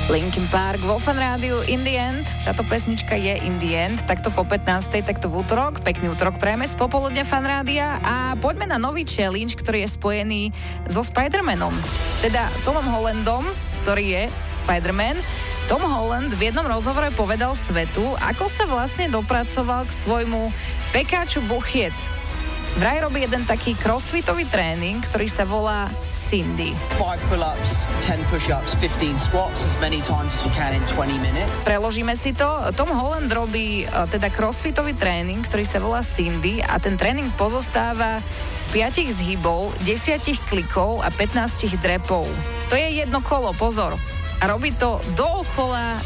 Linkin Park vo Fan Rádiu In The End. Táto pesnička je In The End, takto po 15. takto v útorok. Pekný útorok prejme z popoludňa Fan Rádia a poďme na nový challenge, ktorý je spojený so Spider-Manom. Teda Tomom Hollandom, ktorý je Spider-Man. Tom Holland v jednom rozhovore povedal svetu, ako sa vlastne dopracoval k svojmu pekáču buchiet. Vraj robí jeden taký crossfitový tréning, ktorý sa volá Cindy. 5 pull-ups, 10 push-ups, 15 squats, as many times as you can in 20 minutes. Preložíme si to. Tom Holland robí teda crossfitový tréning, ktorý sa volá Cindy a ten tréning pozostáva z 5 zhybov, 10 klikov a 15 drepov. To je jedno kolo, pozor. A robí to dookola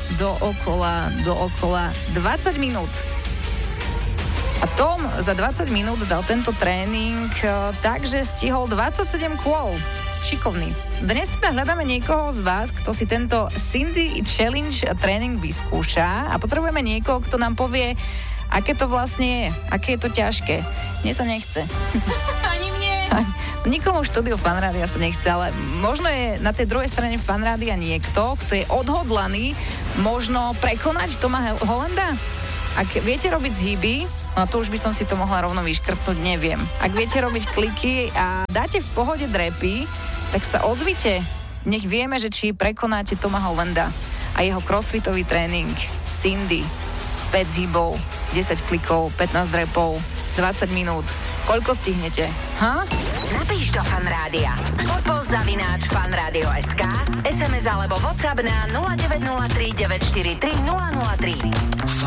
20 minút. A Tom za 20 minút dal tento tréning takže stihol 27 kôl. Šikovný. Dnes teda hľadáme niekoho z vás, kto si tento Cindy Challenge tréning vyskúša a potrebujeme niekoho, kto nám povie, aké to vlastne je, aké je to ťažké. Mne sa nechce. Ani mne. Nikomu v štúdiu Fanrádia sa nechce, ale možno je na tej druhej strane Fanrádia niekto, kto je odhodlaný možno prekonať Toma Hollanda. Ak viete robiť zhyby, no to už by som si to mohla rovno vyškrtnúť, neviem. Ak viete robiť kliky a dáte v pohode drepy, tak sa ozvite. Nech vieme, že či prekonáte Toma Hollanda a jeho crossfitový tréning Cindy. 5 zhybov, 10 klikov, 15 drepov, 20 minút. Koľko stihnete? Napíš do Fanrádia. @fanradio.sk, SMS alebo WhatsApp na 0903 943 003.